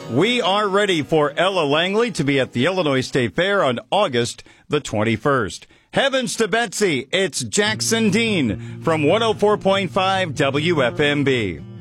We are ready for Ella Langley to be at the Illinois State Fair on August the 21st. Heavens to Betsy, it's Jackson Dean from 104.5 WFMB.